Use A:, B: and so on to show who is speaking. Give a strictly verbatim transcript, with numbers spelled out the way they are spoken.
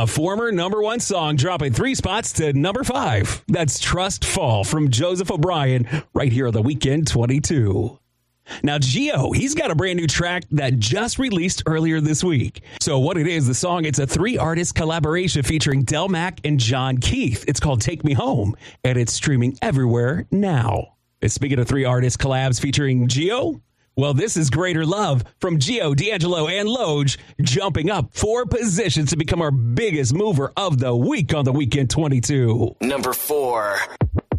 A: A former number one song dropping three spots to number five. That's Trust Fall from Joseph O'Brien right here on The Weekend twenty-two. Now, Gio, he's got a brand new track that just released earlier this week. So what it is, the song, it's a three-artist collaboration featuring Del Mack and John Keith. It's called Take Me Home, and it's streaming everywhere now. And speaking of three-artist collabs featuring Gio, well, this is Greater Love from Gio, D'Angelo, and Loge, jumping up four positions to become our biggest mover of the week on The Weekend twenty-two.
B: Number four.